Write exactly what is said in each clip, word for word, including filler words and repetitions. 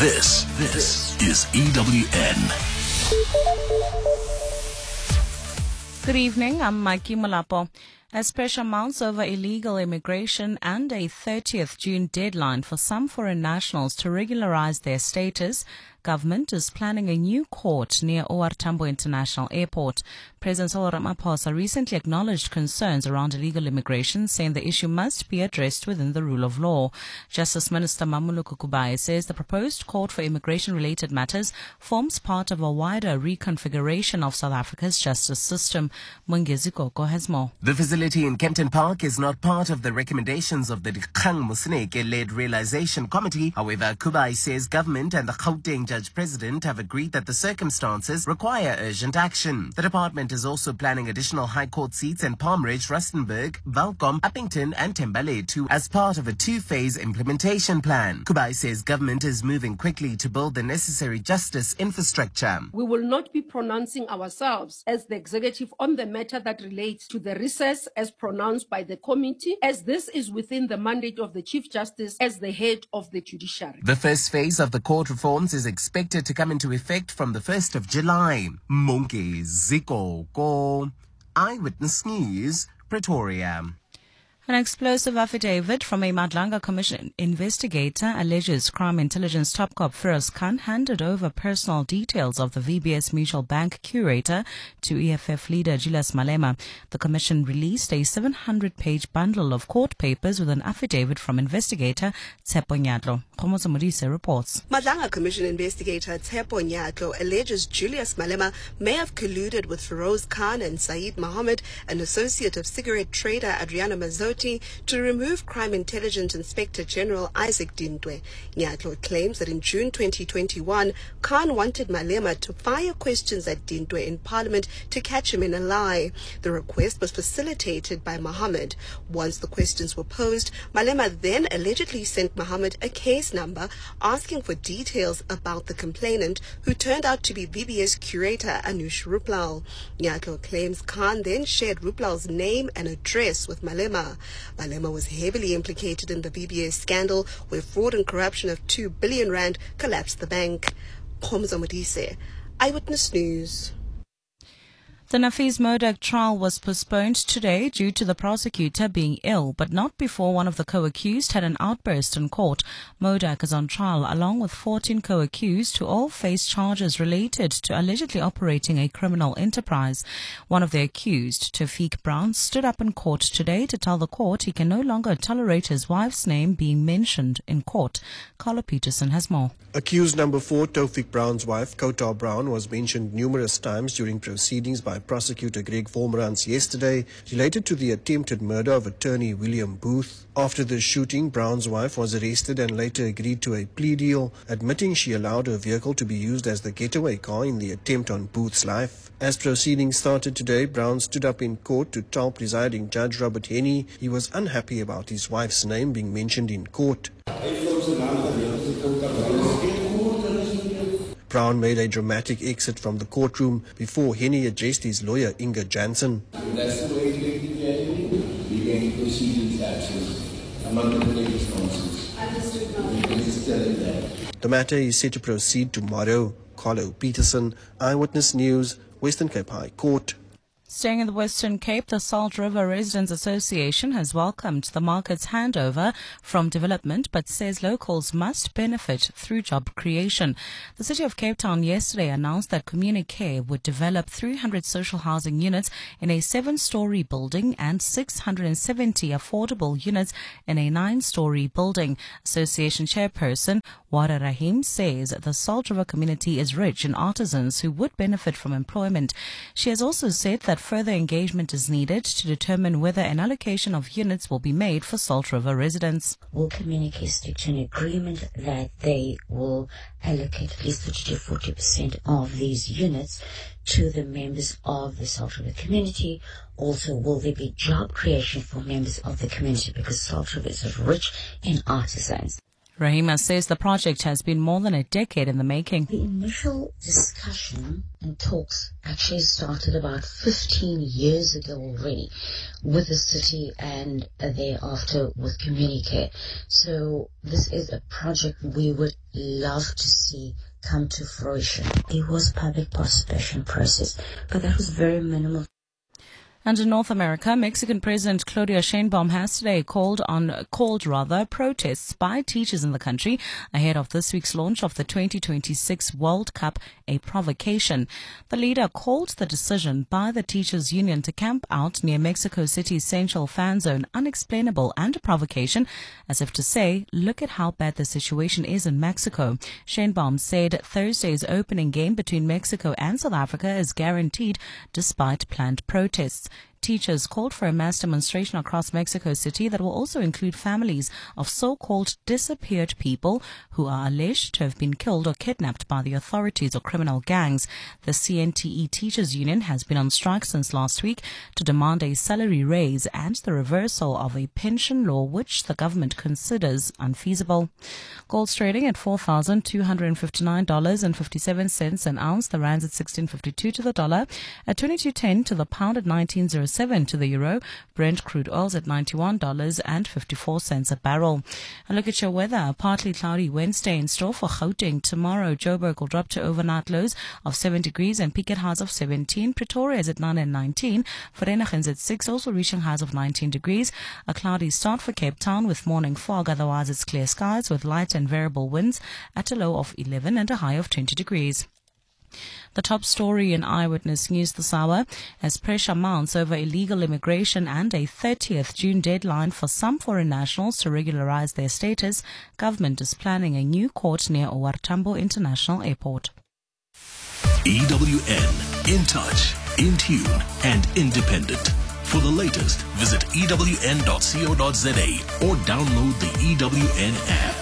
This, this is E W N. Good evening, I'm Mikey Malapo. As pressure mounts over illegal immigration and a thirtieth June deadline for some foreign nationals to regularize their status, government is planning a new court near O R Tambo International Airport. President Cyril Ramaphosa recently acknowledged concerns around illegal immigration, saying the issue must be addressed within the rule of law. Justice Minister Mamuluka Kubayi says the proposed court for immigration-related matters forms part of a wider reconfiguration of South Africa's justice system. Mungezi Koko has more. The facility in Kempton Park is not part of the recommendations of the Dikgang Moseneke-led realization committee. However, Kubayi says government and the Gauteng Judge President have agreed that the circumstances require urgent action. The department is also planning additional High Court seats in Palm Ridge, Rustenburg, Welkom, Uppington and Thembalethu as part of a two-phase implementation plan. Kubayi says government is moving quickly to build the necessary justice infrastructure. We will not be pronouncing ourselves as the executive on the matter that relates to the recess as pronounced by the committee, as this is within the mandate of the Chief Justice as the head of the judiciary. The first phase of the court reforms is expected to come into effect from the first of July. Mungezi Koko, Eyewitness News, Pretoria. An explosive affidavit from a Madlanga Commission investigator alleges crime intelligence top cop Feroz Khan handed over personal details of the V B S Mutual Bank curator to E F F leader Julius Malema. The commission released a seven hundred page bundle of court papers with an affidavit from investigator Tshepo Nyatlo. Khomozo Modise reports. Madlanga Commission investigator Tshepo Nyatlo alleges Julius Malema may have colluded with Feroz Khan and Saeed Mohammed, an associate of cigarette trader Adriana Mazzotti, to remove Crime Intelligence Inspector General Isaac Dintwe. Nyatlo claims that in June twenty twenty-one, Khan wanted Malema to fire questions at Dintwe in Parliament to catch him in a lie. The request was facilitated by Mohammed. Once the questions were posed, Malema then allegedly sent Mohammed a case number asking for details about the complainant, who turned out to be V B S curator Anush Ruplal. Nyatlo claims Khan then shared Ruplal's name and address with Malema. Malema was heavily implicated in the V B S scandal, where fraud and corruption of two billion rand collapsed the bank. Khomozo Modise, Eyewitness News. The Nafees Modak trial was postponed today due to the prosecutor being ill, but not before one of the co-accused had an outburst in court. Modak is on trial along with fourteen co-accused who all face charges related to allegedly operating a criminal enterprise. One of the accused, Tawfiq Brown, stood up in court today to tell the court he can no longer tolerate his wife's name being mentioned in court. Carlo Peterson has more. Accused number four, Tawfiq Brown's wife, Kota Brown, was mentioned numerous times during proceedings by prosecutor Greg Vormerans yesterday related to the attempted murder of attorney William Booth. After the shooting, Brown's wife was arrested and later agreed to a plea deal, admitting she allowed her vehicle to be used as the getaway car in the attempt on Booth's life. As proceedings started today, Brown stood up in court to tell presiding Judge Robert Henney he was unhappy about his wife's name being mentioned in court. Brown made a dramatic exit from the courtroom before Henney addressed his lawyer, Inga Jansen. That's the way it's going to be. We're going to proceed in his absence. I'm not going to take responses. Understood, no. We can just tell him that. The matter is set to proceed tomorrow. Carlo Peterson, Eyewitness News, Western Cape High Court. Staying in the Western Cape, the Salt River Residents Association has welcomed the market's handover from development, but says locals must benefit through job creation. The City of Cape Town yesterday announced that Communicare would develop three hundred social housing units in a seven-story building and six hundred seventy affordable units in a nine-story building. Association chairperson Wara Rahim says the Salt River community is rich in artisans who would benefit from employment. She has also said that further engagement is needed to determine whether an allocation of units will be made for Salt River residents. Will Communicare stick to an agreement that they will allocate at least thirty to forty percent of these units to the members of the Salt River community? Also, will there be job creation for members of the community, because Salt River is rich in artisans? Rahima says the project has been more than a decade in the making. The initial discussion and talks actually started about fifteen years ago already with the city and thereafter with Communicare. So this is a project we would love to see come to fruition. It was a public participation process, but that was very minimal. And in North America, Mexican President Claudia Sheinbaum has today called on called rather protests by teachers in the country ahead of this week's launch of the twenty twenty-six World Cup a provocation. The leader called the decision by the teachers' union to camp out near Mexico City's central fan zone unexplainable and a provocation, as if to say, look at how bad the situation is in Mexico. Sheinbaum said Thursday's opening game between Mexico and South Africa is guaranteed despite planned protests. Teachers called for a mass demonstration across Mexico City that will also include families of so-called disappeared people who are alleged to have been killed or kidnapped by the authorities or criminal gangs. The C N T E Teachers Union has been on strike since last week to demand a salary raise and the reversal of a pension law which the government considers unfeasible. Gold's trading at four thousand two hundred fifty-nine dollars and fifty-seven cents an ounce. The rand's at sixteen fifty-two to the dollar, at twenty-two ten to the pound, at nineteen oh seven to the euro. Brent crude oil's at ninety-one dollars and fifty-four cents a barrel. A look at your weather. A partly cloudy Wednesday in store for Gauteng. Tomorrow, Joburg will drop to overnight lows of seven degrees and peak at highs of seventeen. Pretoria is at nine and nineteen. Vereeniging's at six, also reaching highs of nineteen degrees. A cloudy start for Cape Town with morning fog. Otherwise, it's clear skies with light and variable winds at a low of eleven and a high of twenty degrees. The top story in Eyewitness News this hour, as pressure mounts over illegal immigration and a thirtieth June deadline for some foreign nationals to regularize their status, government is planning a new court near O R Tambo International Airport. E W N, in touch, in tune, and independent. For the latest, visit E W N dot co dot za or download the E W N app.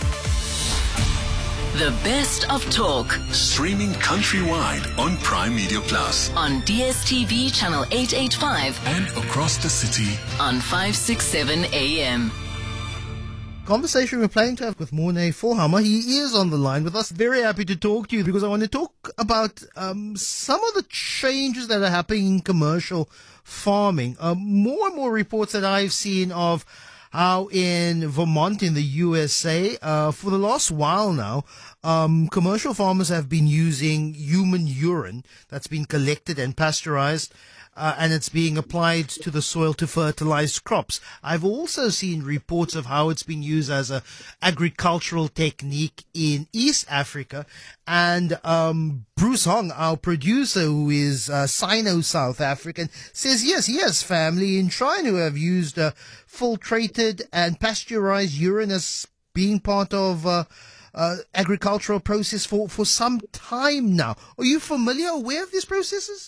The best of talk. Streaming countrywide on Prime Media Plus. On D S T V channel eight eighty-five. And across the city. On five sixty-seven A M. Conversation we're planning to have with Morne Forhammer. He is on the line with us. Very happy to talk to you because I want to talk about um, some of the changes that are happening in commercial farming. Uh, more and more reports that I've seen of how in Vermont in the U S A, uh, for the last while now, um, commercial farmers have been using human urine that's been collected and pasteurized, uh, and it's being applied to the soil to fertilize crops. I've also seen reports of how it's been used as a agricultural technique in East Africa. And um, Bruce Hong, our producer, who is uh, Sino-South African, says yes, he has family in China who have used uh, filtrated and pasteurized urine as being part of uh, uh, agricultural process for, for some time now. Are you familiar, aware of these processes?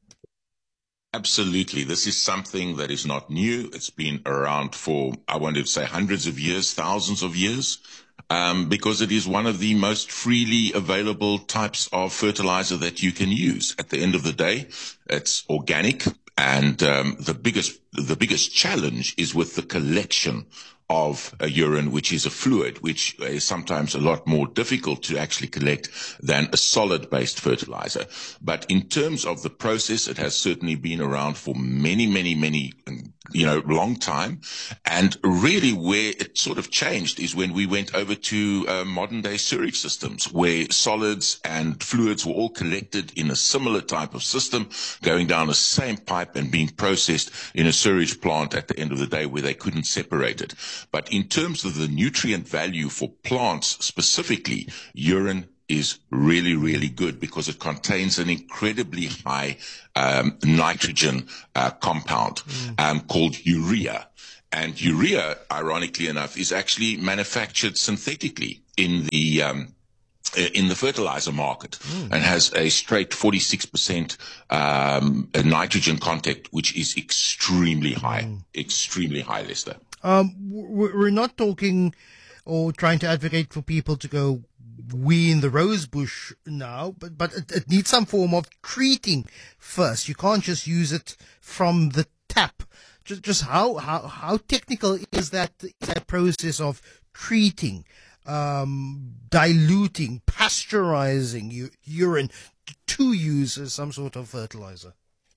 Absolutely. This is something that is not new. It's been around for, I want to say, hundreds of years, thousands of years, um, because it is one of the most freely available types of fertilizer that you can use. At the end of the day, it's organic, and um, the biggest the biggest challenge is with the collection of a urine, which is a fluid, which is sometimes a lot more difficult to actually collect than a solid-based fertilizer. But in terms of the process, it has certainly been around for many, many, many, you know, long time. And really where it sort of changed is when we went over to uh, modern-day sewage systems, where solids and fluids were all collected in a similar type of system, going down the same pipe and being processed in a sewage plant at the end of the day where they couldn't separate it. But in terms of the nutrient value for plants specifically, urine is really, really good because it contains an incredibly high um, nitrogen uh, compound mm. um, called urea. And urea, ironically enough, is actually manufactured synthetically in the um, in the fertilizer market mm. and has a straight forty-six percent um, nitrogen content, which is extremely high, mm. extremely high, Lester. Um, we're not talking or trying to advocate for people to go wee in the rose bush now, but, but it, it needs some form of treating first. You can't just use it from the tap. Just, just how, how, how technical is that, that process of treating um, diluting, pasteurizing u- urine to use as some sort of fertilizer?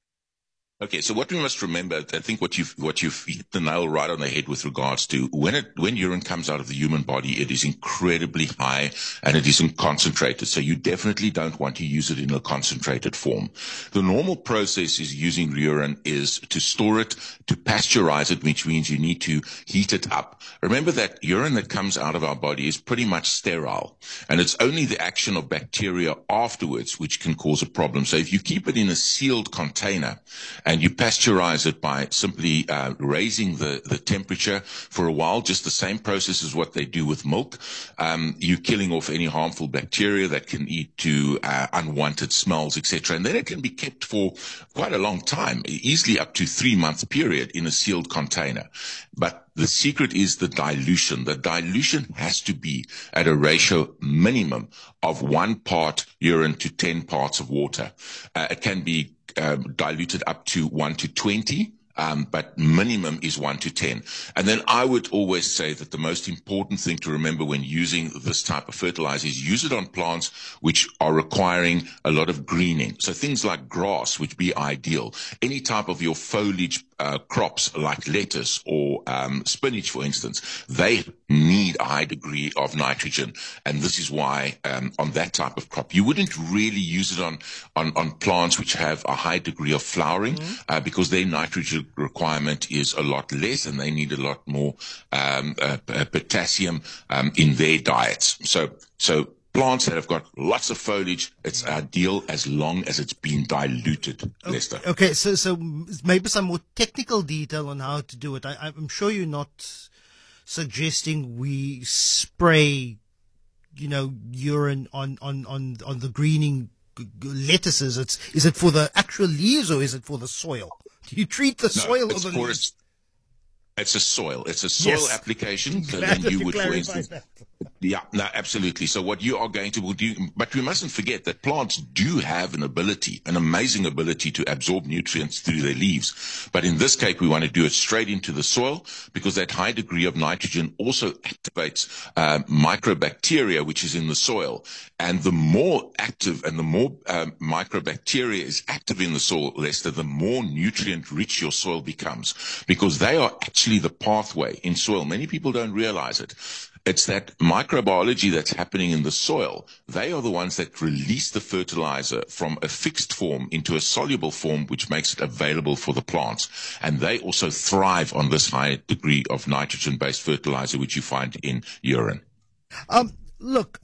Okay, so what we must remember, I think what you've what you've hit the nail right on the head with regards to when it when urine comes out of the human body, it is incredibly high and it isn't concentrated. So you definitely don't want to use it in a concentrated form. The normal process is using urine is to store it, to pasteurize it, which means you need to heat it up. Remember that urine that comes out of our body is pretty much sterile, and it's only the action of bacteria afterwards which can cause a problem. So if you keep it in a sealed container and you pasteurize it by simply uh, raising the, the temperature for a while, just the same process as what they do with milk. Um, you're killing off any harmful bacteria that can lead to uh, unwanted smells, et cetera. And then it can be kept for quite a long time, easily up to three month period in a sealed container. But the secret is the dilution. The dilution has to be at a ratio minimum of one part urine to ten parts of water. Uh, it can be Um, diluted up to one to twenty, um, but minimum is one to ten. And then I would always say that the most important thing to remember when using this type of fertilizer is use it on plants which are requiring a lot of greening. So things like grass would be ideal. Any type of your foliage uh, crops like lettuce or um, spinach, for instance, they need a high degree of nitrogen. And this is why um, on that type of crop, you wouldn't really use it on, on, on plants which have a high degree of flowering mm-hmm. uh, because their nitrogen requirement is a lot less and they need a lot more um, uh, uh, potassium um, in their diets. So, so plants that have got lots of foliage, it's ideal as long as it's been diluted, Lester. Okay, so so maybe some more technical detail on how to do it. I, I'm sure you're not suggesting we spray, you know, urine on, on, on, on the greening lettuces. It's, is it for the actual leaves or is it for the soil? Do you treat the no, soil it's or the for leaves? It's a soil. It's a soil yes. application. So Glad then you you would, for instance, that. yeah, no, absolutely. So what you are going to do, but we mustn't forget that plants do have an ability, an amazing ability to absorb nutrients through their leaves. But in this case, we want to do it straight into the soil because that high degree of nitrogen also activates uh, microbacteria, which is in the soil. And the more active and the more uh, microbacteria is active in the soil, Lester, the more nutrient rich your soil becomes because they are actually the pathway in soil. Many people don't realize it. It's that microbiology that's happening in the soil. They are the ones that release the fertilizer from a fixed form into a soluble form, which makes it available for the plants. And they also thrive on this high degree of nitrogen-based fertilizer, which you find in urine. Um, look,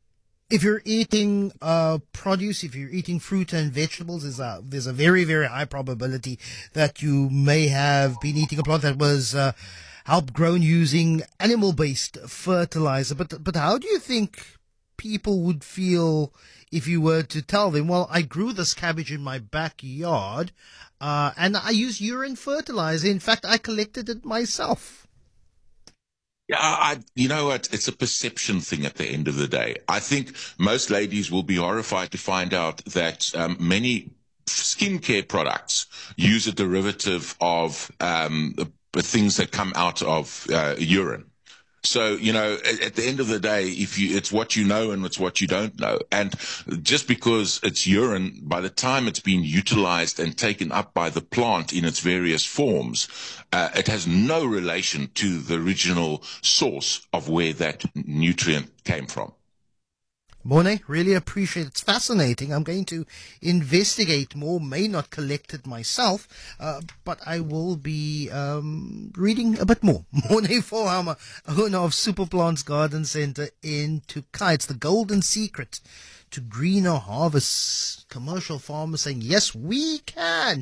if you're eating uh, produce, if you're eating fruit and vegetables, there's a, there's a very, very high probability that you may have been eating a plant that was uh, help grown using animal-based fertilizer. But but how do you think people would feel if you were to tell them, well, I grew this cabbage in my backyard uh, and I use urine fertilizer. In fact, I collected it myself. Yeah, I, you know what? It's a perception thing at the end of the day. I think most ladies will be horrified to find out that um, many skincare products use a derivative of um, the things that come out of uh, urine. So, you know, at, at the end of the day, if you, it's what you know and it's what you don't know. And just because it's urine, by the time it's been utilized and taken up by the plant in its various forms, uh, it has no relation to the original source of where that nutrient came from. Morne, really appreciate it. It's fascinating. I'm going to investigate more, may not collect it myself, uh, but I will be um, reading a bit more. Morne Forhammer, owner of Super Plants Garden Centre in Tokai. It's the golden secret to greener harvests. Commercial farmers saying, yes, we can.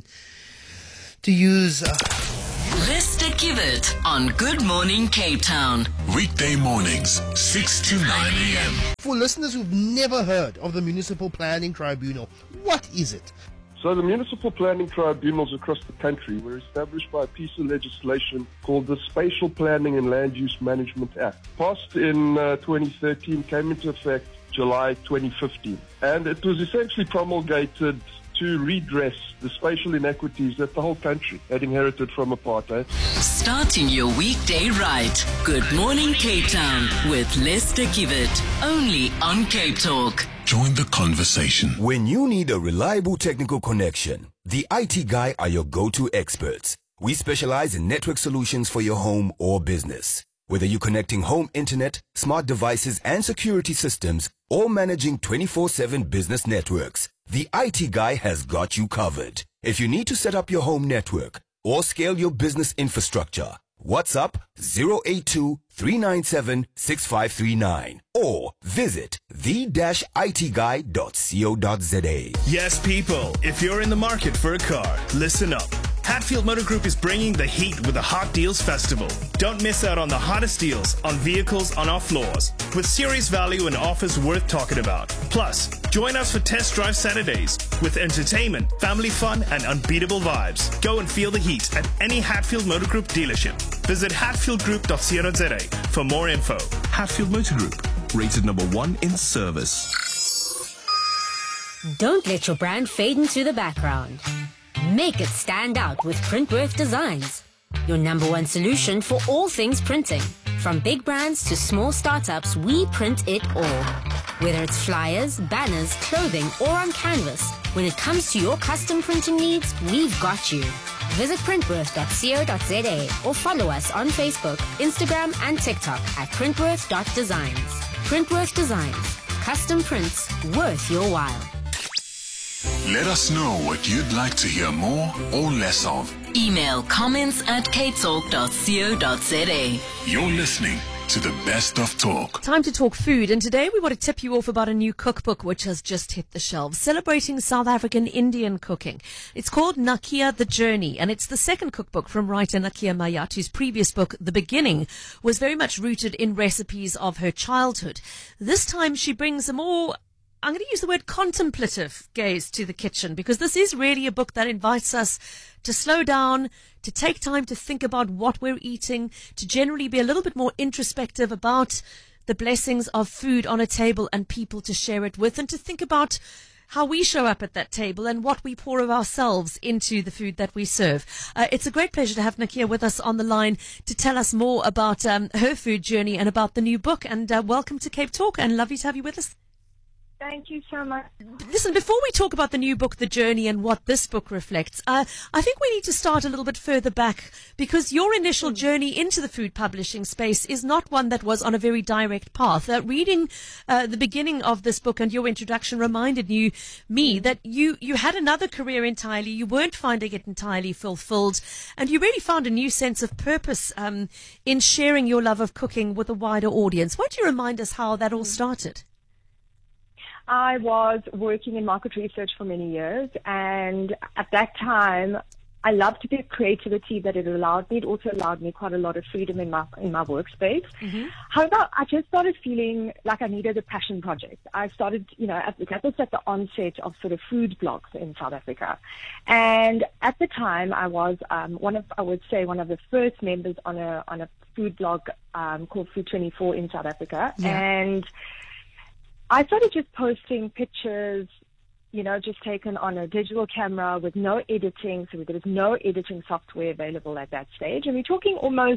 To use... Uh, Lester Kibbert on Good Morning Cape Town. Weekday mornings, six to nine a.m. For listeners who've never heard of the Municipal Planning Tribunal, what is it? So the Municipal Planning Tribunals across the country were established by a piece of legislation called the Spatial Planning and Land Use Management Act. Passed in uh, twenty thirteen, came into effect July twenty fifteen. And it was essentially promulgated to redress the spatial inequities that the whole country had inherited from apartheid. Starting your weekday right. Good morning, Cape Town, with Lester Kivet. Only on Cape Talk. Join the conversation. When you need a reliable technical connection, the I T Guy are your go-to experts. We specialize in network solutions for your home or business. Whether you're connecting home internet, smart devices and security systems, or managing twenty-four seven business networks, the I T Guy has got you covered. If you need to set up your home network or scale your business infrastructure, WhatsApp zero eight two, three nine seven, six five three nine or visit the dash I T guy dot co dot za. Yes, people, if you're in the market for a car, listen up. Hatfield Motor Group is bringing the heat with the Hot Deals Festival. Don't miss out on the hottest deals on vehicles on our floors, with serious value and offers worth talking about. Plus, join us for Test Drive Saturdays with entertainment, family fun, and unbeatable vibes. Go and feel the heat at any Hatfield Motor Group dealership. Visit hatfield group dot co dot za for more info. Hatfield Motor Group, rated number one in service. Don't let your brand fade into the background. Make it stand out with Printworth Designs, your number one solution for all things printing. From big brands to small startups, we print it all. Whether it's flyers, banners, clothing, or on canvas, when it comes to your custom printing needs, we've got you. Visit printworth dot co dot za or follow us on Facebook, Instagram, and TikTok at printworth dot designs. Printworth Designs, custom prints worth your while. Let us know what you'd like to hear more or less of. Email comments at cape talk dot co dot za. You're listening to the best of talk. Time to talk food, and today we want to tip you off about a new cookbook which has just hit the shelves, celebrating South African Indian cooking. It's called Nakia The Journey, and it's the second cookbook from writer Nakia Mayat, whose previous book, The Beginning, was very much rooted in recipes of her childhood. This time she brings a more, I'm going to use the word contemplative gaze to the kitchen, because this is really a book that invites us to slow down, to take time to think about what we're eating, to generally be a little bit more introspective about the blessings of food on a table and people to share it with, and to think about how we show up at that table and what we pour of ourselves into the food that we serve. Uh, it's a great pleasure to have Nakia with us on the line to tell us more about um, her food journey and about the new book. And uh, welcome to Cape Talk, and lovely to have you with us. Thank you so much. Listen, before we talk about the new book, The Journey, and what this book reflects, uh, I think we need to start a little bit further back, because your initial journey into the food publishing space is not one that was on a very direct path. Uh, reading uh, the beginning of this book and your introduction reminded you, me that you, you had another career entirely, you weren't finding it entirely fulfilled, and you really found a new sense of purpose um, in sharing your love of cooking with a wider audience. Why don't you remind us how that all started? I was working in market research for many years, and at that time, I loved the creativity that it allowed me. It also allowed me quite a lot of freedom in my in my workspace. Mm-hmm. However, I just started feeling like I needed a passion project. I started, you know, at, that was at the onset of sort of food blogs in South Africa, and at the time, I was um, one of, I would say, one of the first members on a on a food blog um, called Food twenty-four in South Africa, yeah. and I started just posting pictures, you know, just taken on a digital camera with no editing. So there was no editing software available at that stage. And we're talking almost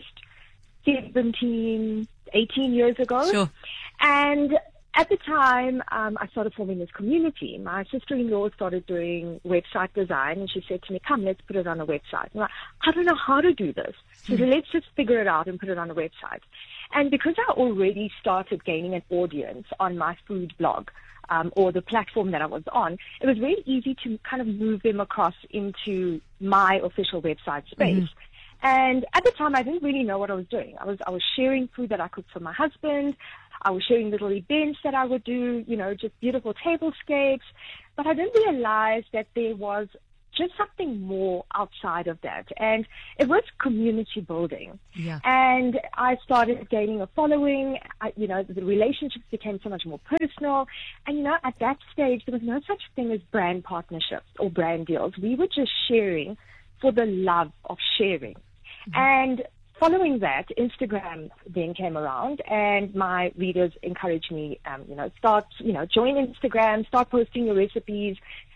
seventeen, eighteen years ago. Sure. And at the time, um, I started forming this community. My sister-in-law started doing website design, and she said to me, come, let's put it on a website. And I'm like, I don't know how to do this. So mm-hmm. let's just figure it out and put it on a website. And because I already started gaining an audience on my food blog, um, or the platform that I was on, it was very easy to kind of move them across into my official website space. Mm-hmm. And at the time, I didn't really know what I was doing. I was I was sharing food that I cooked for my husband. I was sharing little events that I would do, you know, just beautiful tablescapes. But I didn't realize that there was just something more outside of that. And it was community building. Yeah. And I started gaining a following. I, you know, the relationships became so much more personal. And, you know, at that stage, there was no such thing as brand partnerships or brand deals. We were just sharing for the love of sharing. Mm-hmm. And following that, Instagram then came around, and my readers encouraged me, um, you know, start, you know, join Instagram, start posting your recipes.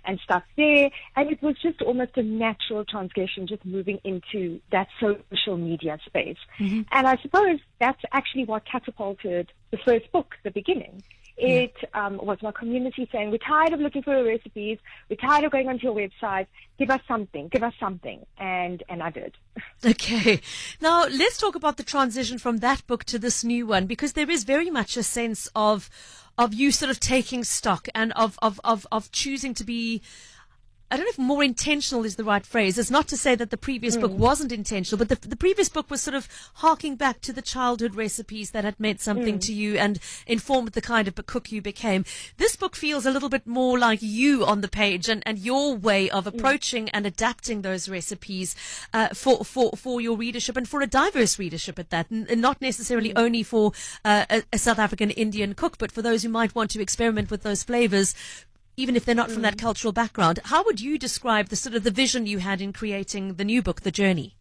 and stuff there. And it was just almost a natural transgression, just moving into that social media space. Mm-hmm. And I suppose that's actually what catapulted the first book, The Beginning. It um, was my community saying, we're tired of looking for recipes, we're tired of going onto your website, give us something, give us something. And, and I did. Okay. Now, let's talk about the transition from that book to this new one, because there is very much a sense of of you sort of taking stock and of, of, of, of choosing to be, I don't know if more intentional is the right phrase. It's not to say that the previous mm. book wasn't intentional, but the, the previous book was sort of harking back to the childhood recipes that had meant something mm. to you and informed the kind of cook you became. This book feels a little bit more like you on the page and, and your way of approaching mm. and adapting those recipes uh, for, for, for your readership and for a diverse readership at that, and not necessarily mm. only for uh, a, a South African Indian cook, but for those who might want to experiment with those flavors, even if they're not mm. from that cultural background. How would you describe the sort of the vision you had in creating the new book, The Journey?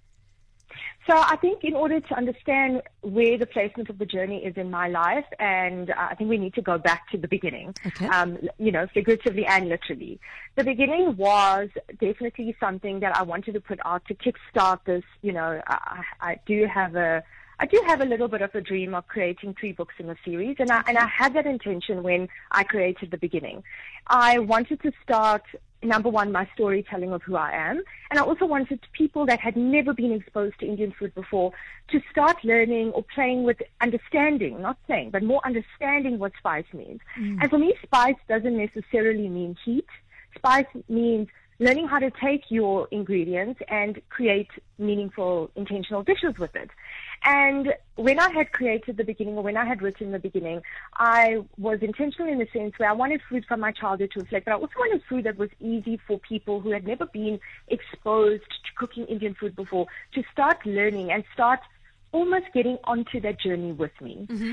So I think in order to understand where the placement of the journey is in my life, and uh, I think we need to go back to the beginning, okay. um, you know, figuratively and literally. The beginning was definitely something that I wanted to put out to kickstart this. You know, I, I do have a I do have a little bit of a dream of creating three books in a series, and I, and I had that intention when I created The Beginning. I wanted to start, number one, my storytelling of who I am, and I also wanted people that had never been exposed to Indian food before to start learning or playing with understanding, not playing, but more understanding what spice means. Mm. And for me, spice doesn't necessarily mean heat. Spice means learning how to take your ingredients and create meaningful, intentional dishes with it. And when I had created The Beginning, or when I had written The Beginning, I was intentional in the sense where I wanted food from my childhood to reflect, but I also wanted food that was easy for people who had never been exposed to cooking Indian food before to start learning and start almost getting onto that journey with me. Mm-hmm.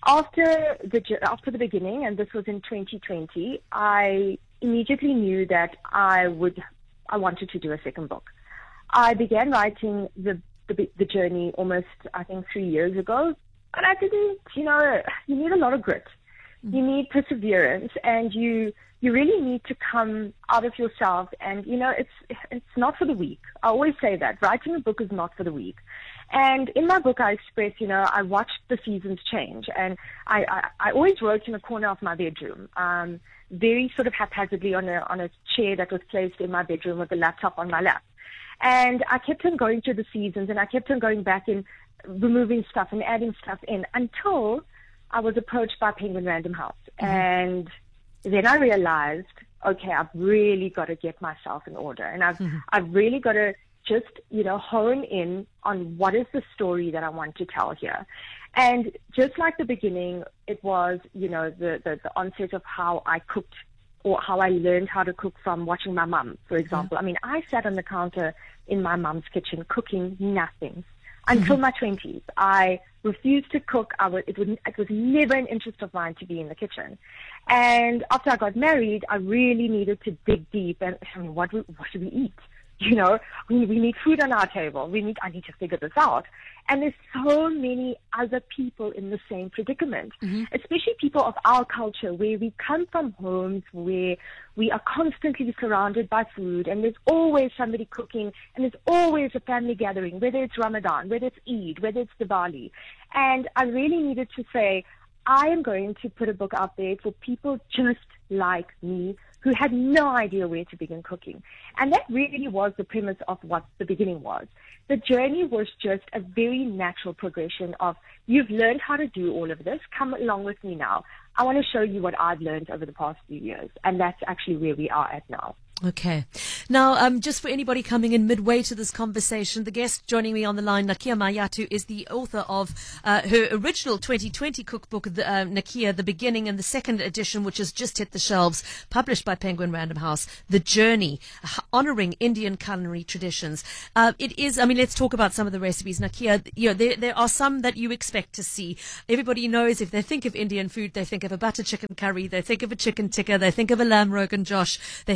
After the after The Beginning, and this was in twenty twenty, I immediately knew that I would I wanted to do a second book. I began writing the The, the journey almost, I think, three years ago. But I didn't, you know, you need a lot of grit. You need perseverance, and you you really need to come out of yourself. And, you know, it's it's not for the weak. I always say that. Writing a book is not for the weak. And in my book, I express, you know, I watched the seasons change. And I, I, I always wrote in a corner of my bedroom, um, very sort of haphazardly on a, on a chair that was placed in my bedroom with a laptop on my lap. And I kept on going through the seasons, and I kept on going back and removing stuff and adding stuff in until I was approached by Penguin Random House. Mm-hmm. And then I realized, okay, I've really got to get myself in order. And I've, mm-hmm. I've really got to just, you know, hone in on what is the story that I want to tell here. And just like The Beginning, it was, you know, the, the, the onset of how I cooked, or how I learned how to cook from watching my mum, for example. Mm-hmm. I mean, I sat on the counter in my mum's kitchen cooking nothing until mm-hmm. my twenties. I refused to cook. I was, it, would, it was never an interest of mine to be in the kitchen. And after I got married, I really needed to dig deep. And I mean, what, what do we eat? You know, we, we need food on our table. We need, I need to figure this out. And there's so many other people in the same predicament, mm-hmm. especially people of our culture, where we come from homes where we are constantly surrounded by food, and there's always somebody cooking, and there's always a family gathering, whether it's Ramadan, whether it's Eid, whether it's Diwali. And I really needed to say, I am going to put a book out there for people just like me, who had no idea where to begin cooking. And that really was the premise of what The Beginning was. The journey was just a very natural progression of, you've learned how to do all of this, come along with me now. I want to show you what I've learned over the past few years. And that's actually where we are at now. Okay. Now, um, just for anybody coming in midway to this conversation, the guest joining me on the line, Nakia Mayatu, is the author of uh, her original twenty twenty cookbook, the, uh, Nakia, The Beginning, and the second edition, which has just hit the shelves, published by Penguin Random House, The Journey, Honoring Indian Culinary Traditions. Uh, it is, I mean, let's talk about some of the recipes. Nakia, you know, there, there are some that you expect to see. Everybody knows if they think of Indian food, they think of a butter chicken curry, they think of a chicken tikka, they think of a lamb rogan josh, they think of naan,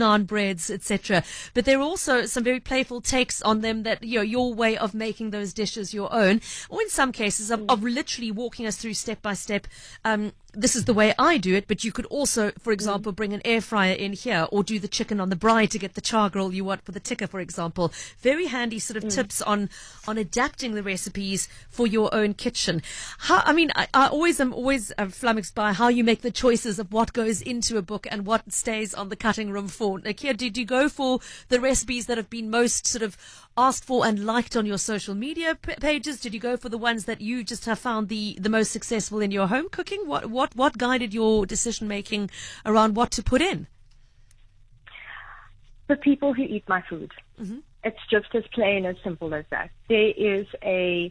naan breads, et cetera. But there are also some very playful takes on them that, you know, your way of making those dishes your own, or in some cases of, of literally walking us through step by step. Um, this is the way I do it, but you could also, for example, bring an air fryer in here or do the chicken on the braai to get the char grill you want for the tikka, for example. Very handy sort of mm. tips on, on adapting the recipes for your own kitchen. How, I mean, I, I always am always uh, flummoxed by how you make the choices of what goes into a book and what stays on the cutting room floor. Nakia, did you go for the recipes that have been most sort of asked for and liked on your social media p- pages? Did you go for the ones that you just have found the, the most successful in your home cooking? What, what, what guided your decision making around what to put in? The people who eat my food. Mm-hmm. It's just as plain as simple as that. There is a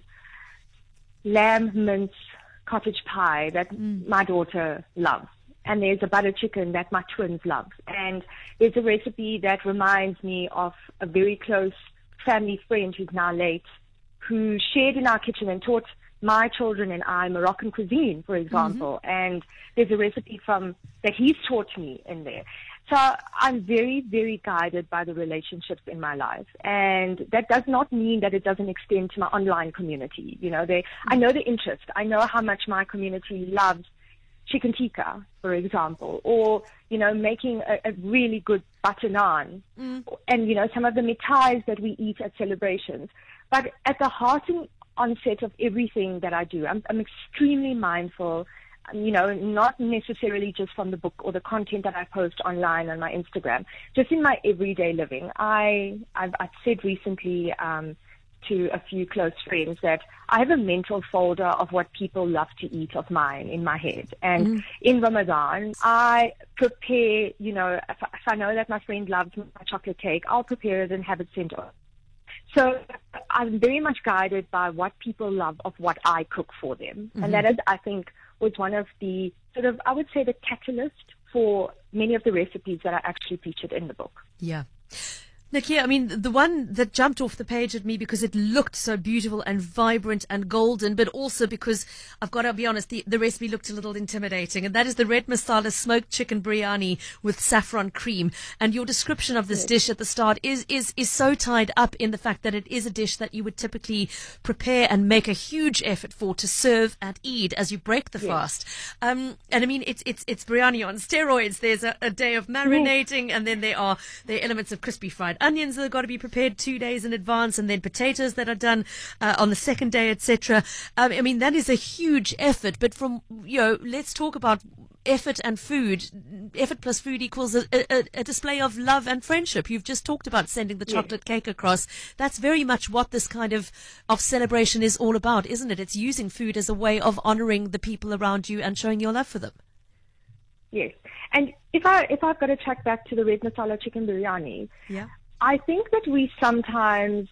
lamb mince cottage pie that mm. my daughter loves. And there's a butter chicken that my twins love. And there's a recipe that reminds me of a very close family friend who's now late, who shared in our kitchen and taught my children and I Moroccan cuisine, for example. Mm-hmm. And there's a recipe from that he's taught me in there. So I'm very, very guided by the relationships in my life. And that does not mean that it doesn't extend to my online community. You know, they, mm-hmm. I know the interest. I know how much my community loves chicken tikka, for example, or, you know, making a, a really good butter naan, mm. and, you know, some of the mithais that we eat at celebrations. But at the heart and onset of everything that I do, I'm, I'm extremely mindful, you know, not necessarily just from the book or the content that I post online on my Instagram, just in my everyday living. I, I've, I've said recently, um, to a few close friends that I have a mental folder of what people love to eat of mine in my head. And mm. in Ramadan, I prepare, you know, if, if I know that my friend loves my chocolate cake, I'll prepare it and have it sent off. So I'm very much guided by what people love of what I cook for them. Mm-hmm. And that is, I think, was one of the sort of, I would say, the catalyst for many of the recipes that are actually featured in the book. Yeah. Nakia, I mean, the one that jumped off the page at me because it looked so beautiful and vibrant and golden, but also because I've got to be honest, the, the recipe looked a little intimidating, and that is the red masala smoked chicken biryani with saffron cream. And your description of this yes. dish at the start is, is, is so tied up in the fact that it is a dish that you would typically prepare and make a huge effort for to serve at Eid as you break the yes. fast. Um, and I mean, it's, it's, it's biryani on steroids. There's a, a day of marinating, yes. and then there are, there are elements of crispy fried onions that have got to be prepared two days in advance, and then potatoes that are done uh, on the second day, et cetera. Um, I mean, that is a huge effort. But from, you know, let's talk about effort and food. Effort plus food equals a, a, a display of love and friendship. You've just talked about sending the chocolate yes. cake across. That's very much what this kind of, of celebration is all about, isn't it? It's using food as a way of honoring the people around you and showing your love for them. Yes. And if I if I've got to track back to the red masala chicken biryani, yeah. I think that we sometimes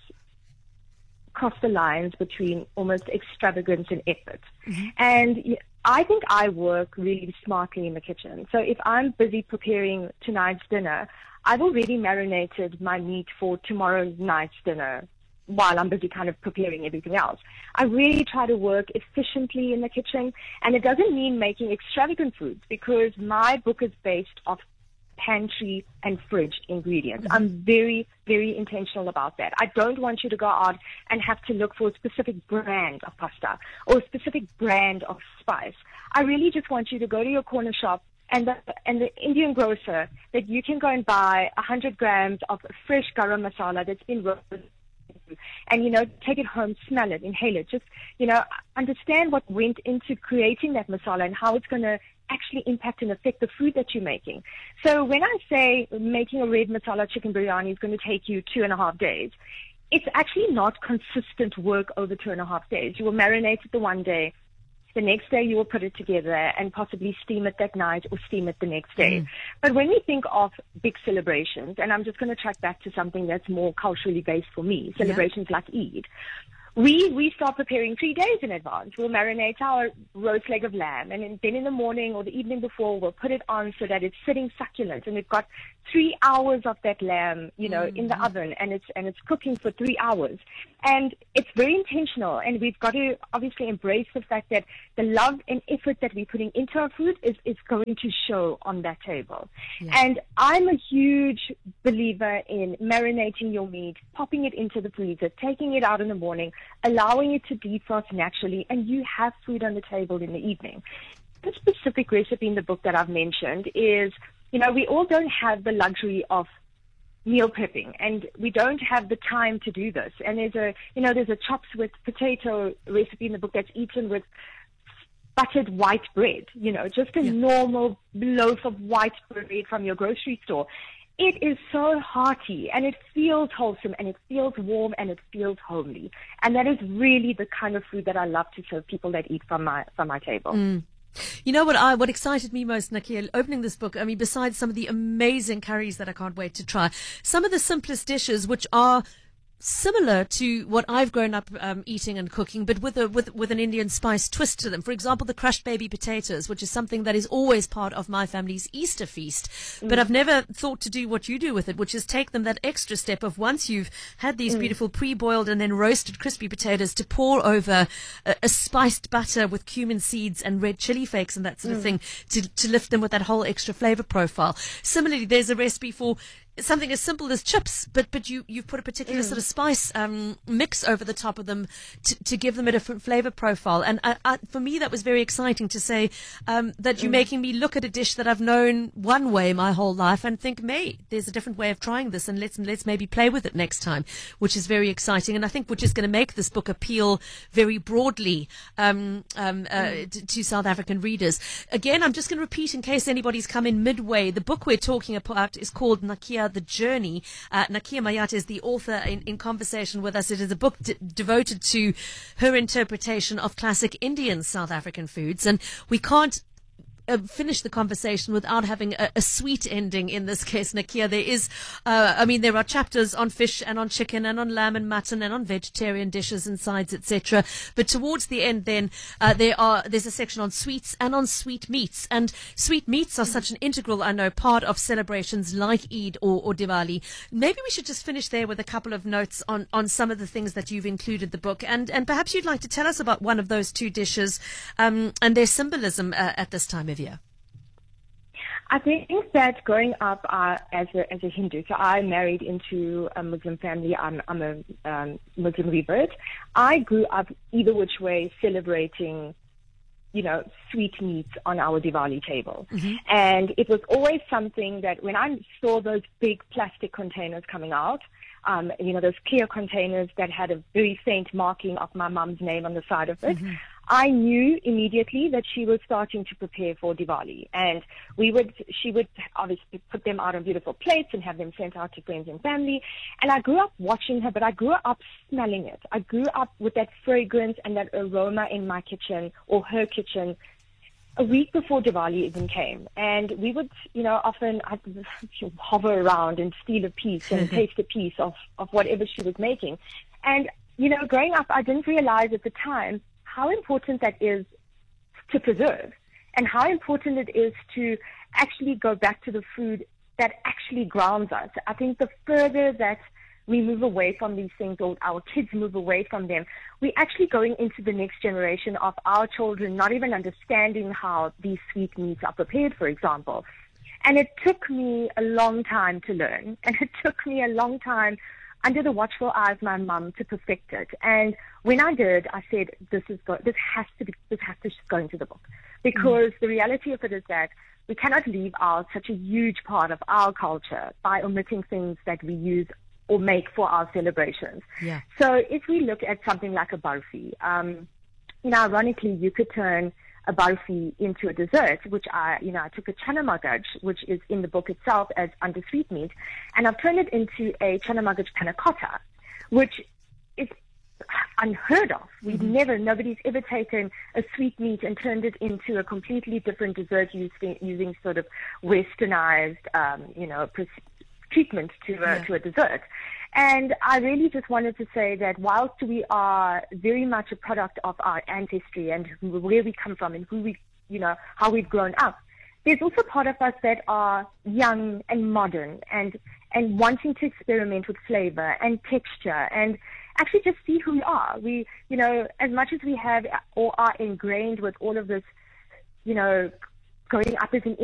cross the lines between almost extravagance and effort. Mm-hmm. And I think I work really smartly in the kitchen. So if I'm busy preparing tonight's dinner, I've already marinated my meat for tomorrow night's dinner while I'm busy kind of preparing everything else. I really try to work efficiently in the kitchen, and it doesn't mean making extravagant foods, because my book is based off pantry and fridge ingredients. Mm-hmm. I'm very, very intentional about that. I don't want you to go out and have to look for a specific brand of pasta or a specific brand of spice. I really just want you to go to your corner shop and the, and the Indian grocer that you can go and buy one hundred grams of fresh garam masala that's been roasted, and, you know, take it home, smell it, inhale it. Just, you know, understand what went into creating that masala and how it's going to actually impact and affect the food that you're making. So when I say making a red masala chicken biryani is going to take you two and a half days, it's actually not consistent work over two and a half days. You will marinate it the one day. The next day you will put it together and possibly steam it that night or steam it the next day. Mm. But when we think of big celebrations, and I'm just going to track back to something that's more culturally based for me, celebrations yeah. like Eid, we, we start preparing three days in advance. We'll marinate our roast leg of lamb, and then in the morning or the evening before, we'll put it on so that it's sitting succulent, and we've got three hours of that lamb, you know, mm. in the oven, and it's, and it's cooking for three hours. And it's very intentional, and we've got to obviously embrace the fact that the love and effort that we're putting into our food is, is going to show on that table. Yeah. And I'm a huge believer in marinating your meat, popping it into the freezer, taking it out in the morning, allowing it to defrost naturally, and you have food on the table in the evening. The specific recipe in the book that I've mentioned is, you know, we all don't have the luxury of meal prepping, and we don't have the time to do this. And there's a, you know, there's a chops with potato recipe in the book that's eaten with buttered white bread, you know, just a yeah. normal loaf of white bread from your grocery store. It is so hearty, and it feels wholesome, and it feels warm, and it feels homely. And that is really the kind of food that I love to serve people that eat from my, from my table. Mm. You know what I, what excited me most, Nakia, opening this book, I mean, besides some of the amazing curries that I can't wait to try, some of the simplest dishes which are similar to what I've grown up um, eating and cooking, but with a with with an Indian spice twist to them. For example, the crushed baby potatoes, which is something that is always part of my family's Easter feast. Mm. But I've never thought to do what you do with it, which is take them that extra step of once you've had these mm. beautiful pre-boiled and then roasted crispy potatoes, to pour over a, a spiced butter with cumin seeds and red chili flakes and that sort mm. of thing to to lift them with that whole extra flavor profile. Similarly, there's a recipe for something as simple as chips, but but you you've put a particular mm. sort of spice um, mix over the top of them to, to give them a different flavor profile. And I, I, for me, that was very exciting to say um, that you're mm. making me look at a dish that I've known one way my whole life and think, may there's a different way of trying this, and let's let's maybe play with it next time, which is very exciting. And I think which is going to make this book appeal very broadly um, um, uh, mm. to, to South African readers. Again, I'm just going to repeat in case anybody's come in midway. The book we're talking about is called Nakia The Journey. Uh, Nakia Mayat is the author in, in conversation with us. It is a book d- devoted to her interpretation of classic Indian South African foods, and we can't Uh, finish the conversation without having a, a sweet ending in this case, Nakia. There is, uh, I mean, there are chapters on fish and on chicken and on lamb and mutton and on vegetarian dishes and sides, et cetera. But towards the end, then uh, there are there's a section on sweets and on sweet meats. And sweet meats are such an integral, I know, part of celebrations like Eid or, or Diwali. Maybe we should just finish there with a couple of notes on, on some of the things that you've included the book, and and perhaps you'd like to tell us about one of those two dishes um, and their symbolism uh, at this time of year. I think that growing up uh, as a as a Hindu, so I married into a Muslim family. I'm I'm a um, Muslim revert. I grew up either which way celebrating, you know, sweet meats on our Diwali table, mm-hmm. and it was always something that when I saw those big plastic containers coming out, um, you know, those clear containers that had a very faint marking of my mum's name on the side of it. Mm-hmm. I knew immediately that she was starting to prepare for Diwali, and we would, she would obviously put them out on beautiful plates and have them sent out to friends and family. And I grew up watching her, but I grew up smelling it. I grew up with that fragrance and that aroma in my kitchen or her kitchen a week before Diwali even came. And we would, you know, often I'd hover around and steal a piece and taste a piece of, of whatever she was making. And, you know, growing up, I didn't realize at the time how important that is to preserve, and how important it is to actually go back to the food that actually grounds us. I think the further that we move away from these things, or our kids move away from them, we're actually going into the next generation of our children not even understanding how these sweet meats are prepared, for example. And it took me a long time to learn, and it took me a long time under the watchful eye of my mum to perfect it. And when I did, I said, this is go- this has to be, this has to go into the book, because mm. the reality of it is that we cannot leave out such a huge part of our culture by omitting things that we use or make for our celebrations. Yeah. So if we look at something like a barfi, um, you know, ironically, you could turn a barfi into a dessert, which I, you know, I took a chana magaj, which is in the book itself as under sweet meat, and I've turned it into a chana magaj panna cotta, which is unheard of. We've mm-hmm. never, nobody's ever taken a sweet meat and turned it into a completely different dessert using, using sort of westernized, um, you know, treatment to a, yeah. to a dessert. And I really just wanted to say that whilst we are very much a product of our ancestry and who, where we come from and who we, you know, how we've grown up, there's also part of us that are young and modern and, and wanting to experiment with flavor and texture and, actually just see who we are. We, you know, as much as we have or are ingrained with all of this, you know, growing up as an